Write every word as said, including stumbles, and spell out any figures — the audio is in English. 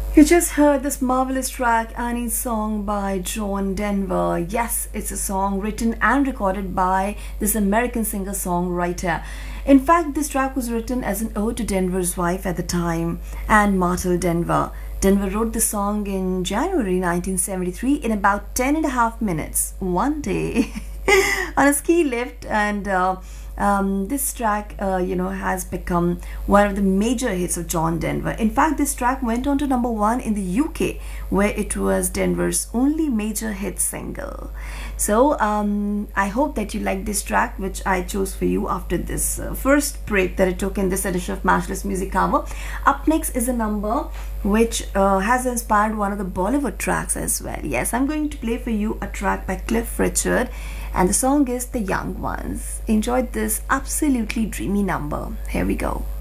You just heard this marvelous track, Annie's song by John Denver. Yes, it's a song written and recorded by this American singer songwriter. In fact, this track was written as an ode to Denver's wife at the time, Anne Martel Denver. Denver wrote the song in January nineteen seventy-three in about ten and a half minutes, one day, on a ski lift, and uh, um, this track, uh, you know, has become one of the major hits of John Denver. In fact, this track went on to number one in the U K, where it was Denver's only major hit single. So um, I hope that you like this track, which I chose for you after this uh, first break that I took in this edition of Matchless Music Hour. Up next is a number which uh, has inspired one of the Bollywood tracks as well. Yes, I'm going to play for you a track by Cliff Richard, and the song is The Young Ones. Enjoyed this absolutely dreamy number. Here we go.